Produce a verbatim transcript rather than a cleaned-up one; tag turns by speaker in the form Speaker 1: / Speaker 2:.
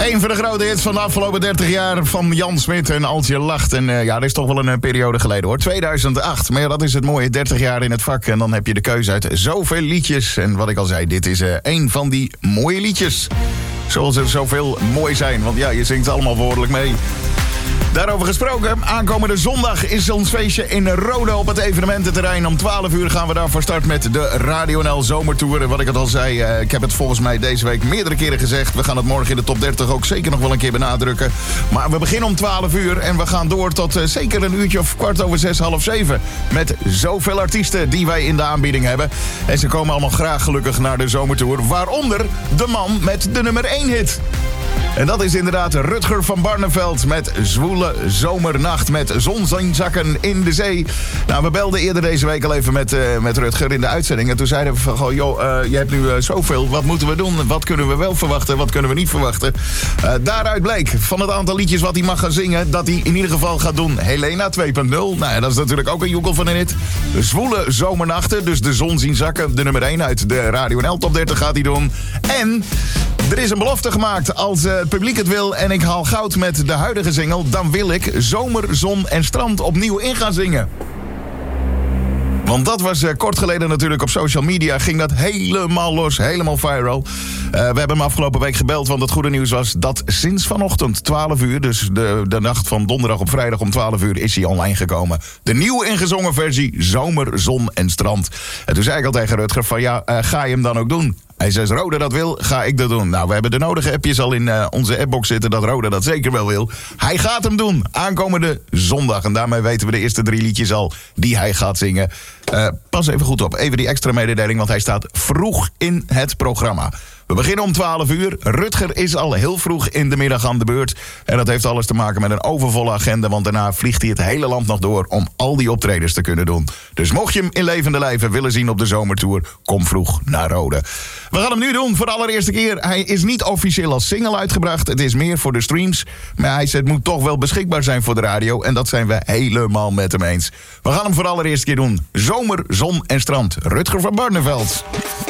Speaker 1: Een van de grote hits van de afgelopen dertig jaar van Jan Smit en Als je lacht. En uh, ja, dat is toch wel een uh, periode geleden hoor. tweeduizend acht. Maar ja, dat is het mooie. dertig jaar in het vak. En dan heb je de keuze uit zoveel liedjes. En wat ik al zei, dit is uh, een van die mooie liedjes. Zoals er zoveel mooi zijn. Want ja, je zingt allemaal behoorlijk mee. Daarover gesproken, aankomende zondag is ons feestje in Rode op het evenemententerrein. Om twaalf uur gaan we daar voor start met de Radio N L Zomertour. Wat ik het al zei, uh, ik heb het volgens mij deze week meerdere keren gezegd. We gaan het morgen in de top dertig ook zeker nog wel een keer benadrukken. Maar we beginnen om twaalf uur en we gaan door tot uh, zeker een uurtje of kwart over zes, half zeven. Met zoveel artiesten die wij in de aanbieding hebben. En ze komen allemaal graag gelukkig naar de Zomertour. Waaronder de man met de nummer één hit. En dat is inderdaad Rutger van Barneveld met Zwoele Zomernacht met zonzakken in de zee. Nou, we belden eerder deze week al even met, uh, met Rutger in de uitzending. En toen zeiden we van, goh, joh, uh, je hebt nu uh, zoveel. Wat moeten we doen? Wat kunnen we wel verwachten? Wat kunnen we niet verwachten? Uh, daaruit bleek van het aantal liedjes wat hij mag gaan zingen, dat hij in ieder geval gaat doen Helena twee punt nul. Nou ja, dat is natuurlijk ook een joekel van een hit. Zwoele Zomernachten, dus de zon zien zakken. De nummer één uit de Radio N L top dertig gaat hij doen. En er is een belofte gemaakt. Als uh, het publiek het wil en ik haal goud met de huidige single, dan wil ik Zomer, Zon en Strand opnieuw in gaan zingen. Want dat was uh, kort geleden natuurlijk op social media. Ging dat helemaal los, helemaal viral. Uh, we hebben hem afgelopen week gebeld, want het goede nieuws was dat sinds vanochtend twaalf uur... dus de, de nacht van donderdag op vrijdag om twaalf uur is hij online gekomen. De nieuw ingezongen versie Zomer, Zon en Strand. En toen zei ik al tegen Rutger van ja, uh, ga je hem dan ook doen? Hij zegt, Rode dat wil, ga ik dat doen. Nou, we hebben de nodige appjes al in uh, onze appbox zitten dat Rode dat zeker wel wil. Hij gaat hem doen, aankomende zondag. En daarmee weten we de eerste drie liedjes al die hij gaat zingen. Uh, pas even goed op, even die extra mededeling, want hij staat vroeg in het programma. We beginnen om twaalf uur. Rutger is al heel vroeg in de middag aan de beurt. En dat heeft alles te maken met een overvolle agenda, want daarna vliegt hij het hele land nog door om al die optredens te kunnen doen. Dus mocht je hem in levende lijven willen zien op de Zomertour, kom vroeg naar Rode. We gaan hem nu doen voor de allereerste keer. Hij is niet officieel als single uitgebracht. Het is meer voor de streams. Maar hij zegt, het moet toch wel beschikbaar zijn voor de radio. En dat zijn we helemaal met hem eens. We gaan hem voor de allereerste keer doen. Zomer, Zon en Strand. Rutger van Barneveld.